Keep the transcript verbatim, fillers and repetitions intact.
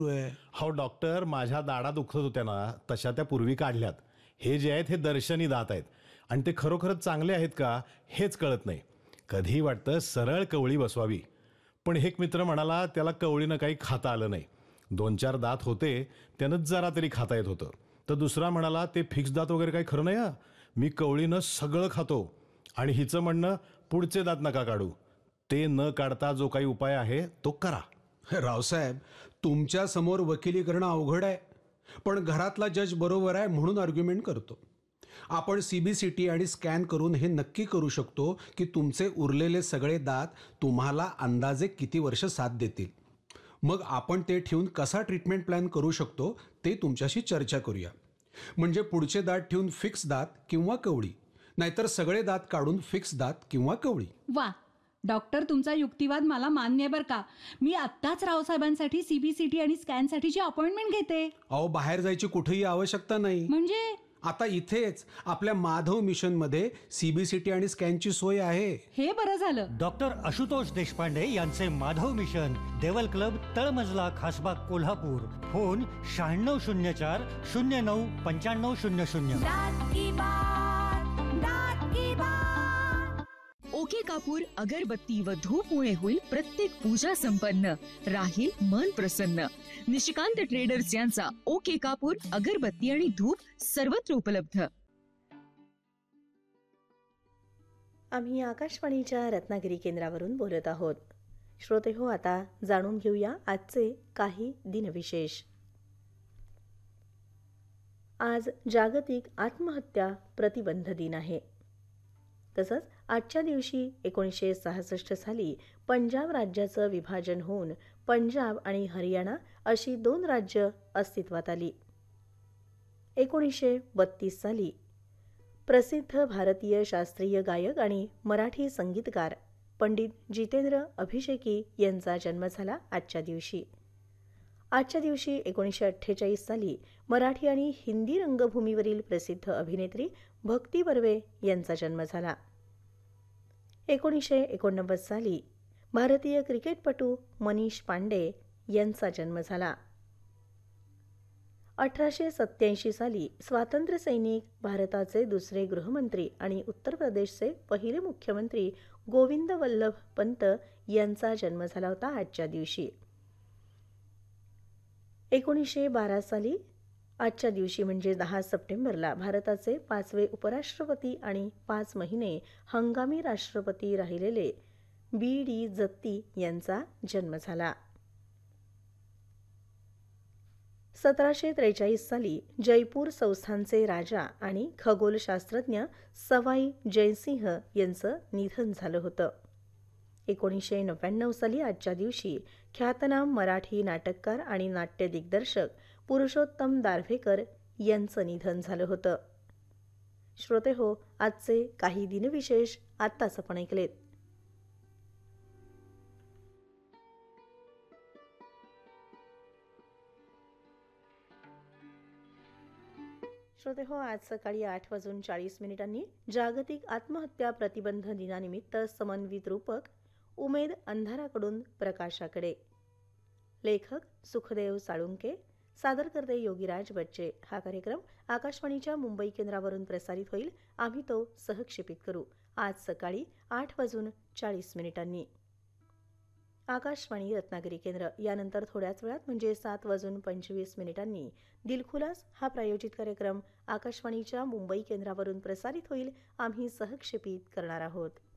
आहे. हो डॉक्टर, माझ्या दाढा दुखत होत्या ना, तशा त्या पूर्वी काढल्यात. हे जे आहेत हे दर्शनी दात आहेत आणि ते खरोखरच चांगले आहेत का हेच कळत नाही. कधी वाटतं सरळ कवळी बसवावी, पण एक मित्र म्हणाला त्याला कवळीनं काही खाता आलं नाही. दोन चार दात होते त्यानं जरा तरी खाता येत होतं. तर दुसरा म्हणाला ते फिक्स दात वगैरे काही खरं नाही हा, मी कवळीनं सगळं खातो. आणि हिचं म्हणणं पुढचे दात नका काढू, ते न काढता जो काही उपाय आहे तो करा. रावसाहेब, तुमच्या समोर वकिली करणं अवघड आहे, पण घरातला जज बरोबर आहे म्हणून आर्ग्युमेंट करतो. आपण सीबीसीटी आणि स्कॅन करून हे नक्की करू शकतो की तुमचे उरलेले सगळे दात तुम्हाला अंदाजे किती वर्ष साथ देतील. मग आपण ते ठेवून कसा ट्रीटमेंट प्लॅन करू शकतो ते तुमच्याशी चर्चा करूया. म्हणजे पुढचे दात ठेवून फिक्स दात किंवा कवळी, नाहीतर सगळे दात काढून फिक्स दात किंवा कवळी. वा डॉक्टर, तुमचा युक्तिवाद मला मान्य आहे बरं का. मी आत्ताच रावसाहेबांसाठी सीबीसीटी आणि स्कॅनसाठीची अपॉइंटमेंट घेते. अहो, बाहेर जायची कुठेही आवश्यकता नाही. म्हणजे आता इथेच आपल्या माधव मिशन मध्ये सीबीसीटी आणि स्कॅनची सोय आहे. हे बरं झालं. डॉक्टर आशुतोष देशपांडे यांचे माधव मिशन, देवल क्लब, तळमजला, खासबाग, कोल्हापूर. फोन शहाण्णव शून्य चार शून्य नऊ पंच्याण्णव शून्य शून्य. ओके कापूर, अगरबत्ती व धूपमुळे होईल प्रत्येक पूजा संपन्न, राहील मन प्रसन्न. निशिकांत ट्रेडर्स यांचा ओके कापूर, अगरबत्ती आणि धूप सर्वत्र उपलब्ध. आम्ही आकाशवाणीच्या रत्नागिरी केंद्रावरून बोलत आहोत. श्रोते हो, आता जाणून घेऊया आजचे काही दिनविशेष. आज जागतिक आत्महत्या प्रतिबंध दिन आहे. तसंच आजच्या दिवशी एकोणीसशे सहासष्ट साली पंजाब राज्याचं विभाजन होऊन पंजाब आणि हरियाणा अशी दोन राज्य अस्तित्वात आली. एकोणीसशे बत्तीस साली प्रसिद्ध भारतीय शास्त्रीय गायक आणि मराठी संगीतकार पंडित जितेंद्र अभिषेकी यांचा जन्म झाला आजच्या दिवशी. आजच्या दिवशी एकोणीसशे अठ्ठेचाळीस साली मराठी आणि हिंदी रंगभूमीवरील प्रसिद्ध अभिनेत्री भक्ती बर्वे यांचा जन्म झाला. एकोणीसशे एकोणनव्वद साली भारतीय क्रिकेटपटू मनीष पांडे यांचा जन्म झाला. अठराशे सत्याऐंशी साली स्वातंत्र्य सैनिक, भारताचे दुसरे गृहमंत्री आणि उत्तर प्रदेशचे पहिले मुख्यमंत्री गोविंद वल्लभ पंत यांचा जन्म झाला होता आजच्या दिवशी. एकोणीसशे बारा साली आजच्या दिवशी म्हणजे दहा सप्टेंबरला भारताचे पाचवे उपराष्ट्रपती आणि पाच महिने हंगामी राष्ट्रपती राहिलेले बी डी जत्ती यांचा जन्म झाला. सतराशे त्रेचाळीस साली जयपूर संस्थानचे राजा आणि खगोलशास्त्रज्ञ सवाई जयसिंह यांचं निधन झालं होतं. एकोणीसशे नव्याण्णव साली आजच्या दिवशी ख्यातनाम मराठी नाटककार आणि नाट्य दिग्दर्शक पुरुषोत्तम दारव्हेकर यांचं निधन झालं होतं. श्रोते हो, आजचे काही दिनविशेष आत्ताच आपण ऐकलेत. श्रोते हो, आज सकाळी आठ वाजून चाळीस मिनिटांनी जागतिक आत्महत्या प्रतिबंध दिनानिमित्त समन्वित रूपक उमेद अंधाराकडून प्रकाशाकडे, लेखक सुखदेव साळुंके, सादरकर्ते योगीराज बच्चे. हा कार्यक्रम आकाशवाणीच्या मुंबई केंद्रावरून प्रसारित होईल. आम्ही तो सहक्षेपित करू आज सकाळी आठ वाजून चाळीस मिनिटांनी. आकाशवाणी रत्नागिरी केंद्र. यानंतर थोड्याच वेळात म्हणजे सात वाजून पंचवीस मिनिटांनी दिलखुलास हा प्रायोजित कार्यक्रम आकाशवाणीच्या मुंबई केंद्रावरून प्रसारित होईल. आम्ही सहक्षेपित करणार आहोत.